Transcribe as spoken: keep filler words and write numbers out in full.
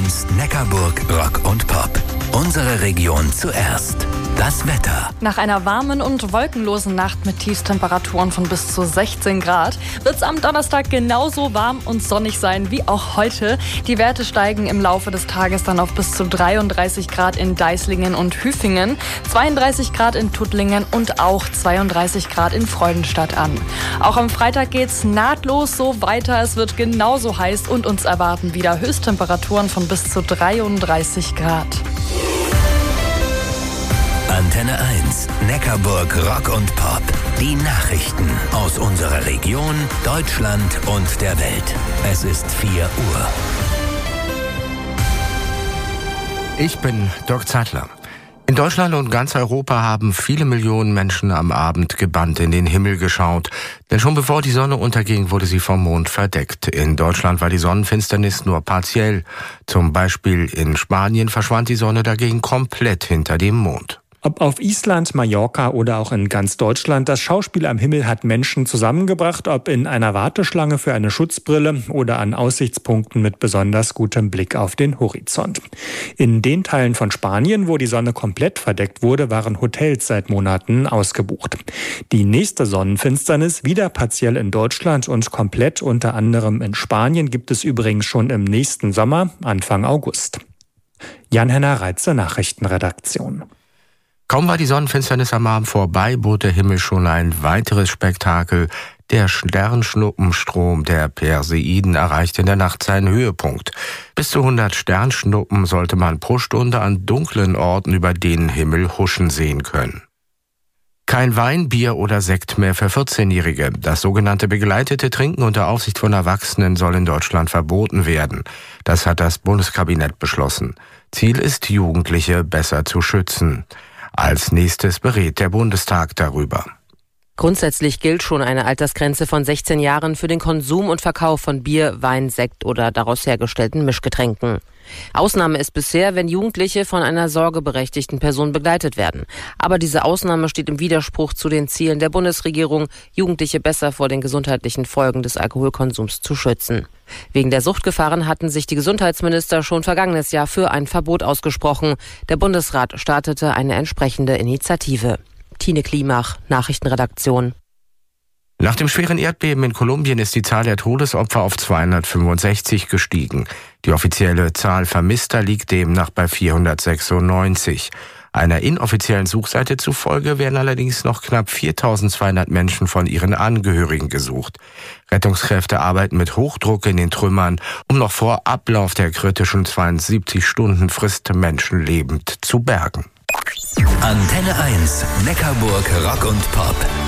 eins Neckarburg Rock und Pop. Unsere Region zuerst. Das Wetter. Nach einer warmen und wolkenlosen Nacht mit Tiefstemperaturen von bis zu sechzehn Grad wird es am Donnerstag genauso warm und sonnig sein wie auch heute. Die Werte steigen im Laufe des Tages dann auf bis zu dreiunddreißig Grad in Deislingen und Hüfingen, zweiunddreißig Grad in Tuttlingen und auch zweiunddreißig Grad in Freudenstadt an. Auch am Freitag geht's nahtlos so weiter. Es wird genauso heiß und uns erwarten wieder Höchsttemperaturen von bis zu dreiunddreißig Grad. Antenne eins, Neckarburg Rock und Pop. Die Nachrichten aus unserer Region, Deutschland und der Welt. Es ist vier Uhr. Ich bin Dirk Zeitler. In Deutschland und ganz Europa haben viele Millionen Menschen am Abend gebannt in den Himmel geschaut. Denn schon bevor die Sonne unterging, wurde sie vom Mond verdeckt. In Deutschland war die Sonnenfinsternis nur partiell. Zum Beispiel in Spanien verschwand die Sonne dagegen komplett hinter dem Mond. Ob auf Island, Mallorca oder auch in ganz Deutschland, das Schauspiel am Himmel hat Menschen zusammengebracht, ob in einer Warteschlange für eine Schutzbrille oder an Aussichtspunkten mit besonders gutem Blick auf den Horizont. In den Teilen von Spanien, wo die Sonne komplett verdeckt wurde, waren Hotels seit Monaten ausgebucht. Die nächste Sonnenfinsternis, wieder partiell in Deutschland und komplett unter anderem in Spanien, gibt es übrigens schon im nächsten Sommer, Anfang August. Jan-Henner Reitze, Nachrichtenredaktion. Kaum war die Sonnenfinsternis am Abend vorbei, bot der Himmel schon ein weiteres Spektakel. Der Sternschnuppenstrom der Perseiden erreichte in der Nacht seinen Höhepunkt. Bis zu hundert Sternschnuppen sollte man pro Stunde an dunklen Orten über den Himmel huschen sehen können. Kein Wein, Bier oder Sekt mehr für vierzehnjährige. Das sogenannte begleitete Trinken unter Aufsicht von Erwachsenen soll in Deutschland verboten werden. Das hat das Bundeskabinett beschlossen. Ziel ist, Jugendliche besser zu schützen. Als nächstes berät der Bundestag darüber. Grundsätzlich gilt schon eine Altersgrenze von sechzehn Jahren für den Konsum und Verkauf von Bier, Wein, Sekt oder daraus hergestellten Mischgetränken. Ausnahme ist bisher, wenn Jugendliche von einer sorgeberechtigten Person begleitet werden. Aber diese Ausnahme steht im Widerspruch zu den Zielen der Bundesregierung, Jugendliche besser vor den gesundheitlichen Folgen des Alkoholkonsums zu schützen. Wegen der Suchtgefahren hatten sich die Gesundheitsminister schon vergangenes Jahr für ein Verbot ausgesprochen. Der Bundesrat startete eine entsprechende Initiative. Tine Klimach, Nachrichtenredaktion. Nach dem schweren Erdbeben in Kolumbien ist die Zahl der Todesopfer auf zweihundertfünfundsechzig gestiegen. Die offizielle Zahl Vermisster liegt demnach bei vierhundertsechsundneunzig. Einer inoffiziellen Suchseite zufolge werden allerdings noch knapp viertausendzweihundert Menschen von ihren Angehörigen gesucht. Rettungskräfte arbeiten mit Hochdruck in den Trümmern, um noch vor Ablauf der kritischen zweiundsiebzig Stunden Frist Menschen lebend zu bergen. Antenne eins, Neckarburg Rock und Pop.